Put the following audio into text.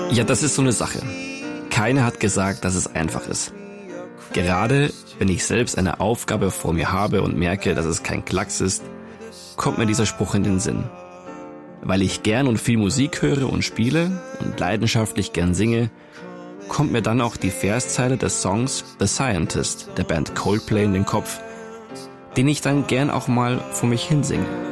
Ja, das ist so eine Sache. Keiner hat gesagt, dass es einfach ist. Gerade wenn ich selbst eine Aufgabe vor mir habe und merke, dass es kein Klacks ist, kommt mir dieser Spruch in den Sinn. Weil ich gern und viel Musik höre und spiele und leidenschaftlich gern singe, kommt mir dann auch die Verszeile des Songs The Scientist der Band Coldplay in den Kopf, den ich dann gern auch mal vor mich hinsinge.